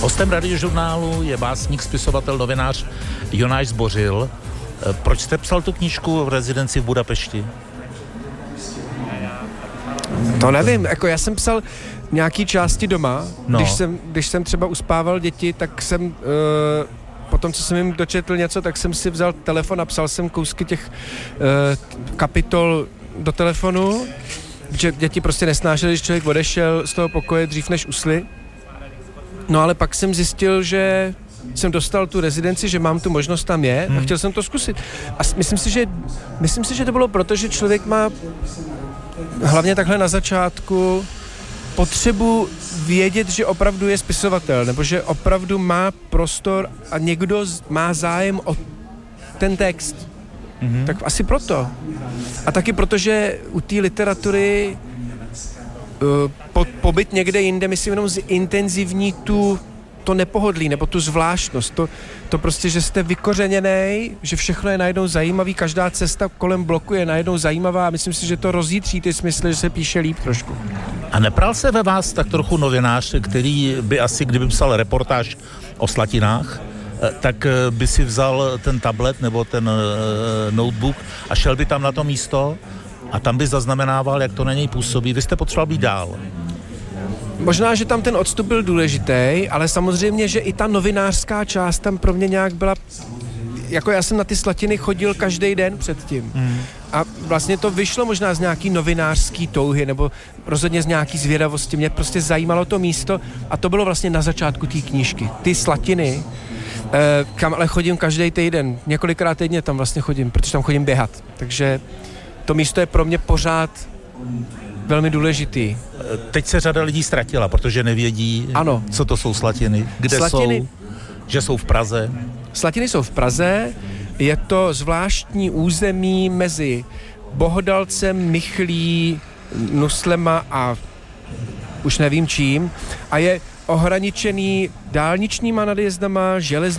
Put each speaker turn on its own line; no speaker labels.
Hostem Radiožurnálu je básník, spisovatel, novinář Jonáš Zbořil. Proč jste psal tu knížku v rezidenci v Budapešti?
To nevím, jako já jsem psal nějaký části doma,
No.
když jsem třeba uspával děti, tak jsem potom, co jsem jim dočetl něco, tak jsem si vzal telefon a psal jsem kousky těch kapitol do telefonu, protože děti prostě nesnášely, když člověk odešel z toho pokoje dřív než usly. No ale pak jsem zjistil, že jsem dostal tu rezidenci, že mám tu možnost tam je a chtěl jsem to zkusit. A myslím si, že to bylo proto, že člověk má hlavně takhle na začátku potřebu vědět, že opravdu je spisovatel, nebo že opravdu má prostor a někdo má zájem o ten text. Tak asi proto. A taky proto, že u té literatury pobyt někde jinde, myslím, jenom zintenzivní to nepohodlí, nebo tu zvláštnost. To prostě, že jste vykořeněnej, že všechno je najednou zajímavý, každá cesta kolem bloku je najednou zajímavá a myslím si, že to rozjítří ty smysly, že se píše líp trošku.
A nepral se ve vás tak trochu novinář, který by asi, kdyby psal reportáž o Slatinách, tak by si vzal ten tablet nebo ten notebook a šel by tam na to místo a tam by zaznamenával, jak to na něj působí. Vy jste potřeboval být dál.
Možná, že tam ten odstup byl důležitý, ale samozřejmě, že i ta novinářská část tam pro mě nějak byla, jako já jsem na ty Slatiny chodil každý den předtím. A vlastně to vyšlo možná z nějaký novinářský touhy, nebo rozhodně z nějaký zvědavosti. Mě prostě zajímalo to místo a to bylo vlastně na začátku té knížky. Ty Slatiny, kam ale chodím každý týden, několikrát týdně tam vlastně chodím, protože tam chodím běhat. Takže to místo je pro mě pořád velmi důležitý.
Teď se řada lidí ztratila, protože nevědí,
ano,
co to jsou Slatiny, kde Slatiny jsou, že jsou v Praze.
Slatiny jsou v Praze, je to zvláštní území mezi Bohodalcem, Michlí, Nuslema a už nevím čím a je ohraničený dálničníma nadjezdama, železničníma